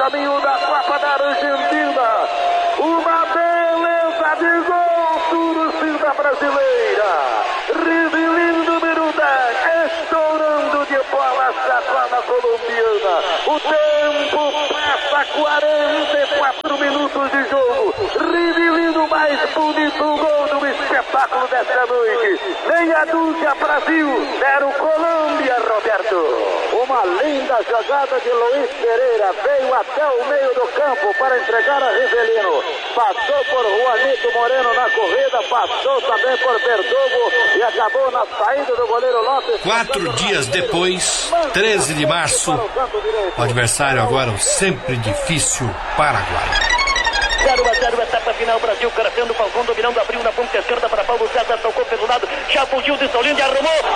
caminho da Copa da Argentina. Uma beleza de gol, torcida brasileira. Rivelino número 10, estourando de bola chapada colombiana. O tempo passa, 44 minutos de jogo. Rivelino mais bonito gol do espetáculo desta noite. Meia dúzia Brasil, 0 Colômbia, Roberto. Uma linda jogada de Luiz Pereira, veio até o meio do campo para entregar a Rivelino. Passou por Juanito Moreno na corrida, passou também por Verdugo e acabou na saída do goleiro Lopes. 4 dias depois, 13 de março, o adversário agora o sempre difícil Paraguai. 0-0, etapa final, Brasil crescendo, Falcão dominando, abriu na ponta esquerda para Paulo César, tocou pelo lado, já fugiu de Solinho e arrumou.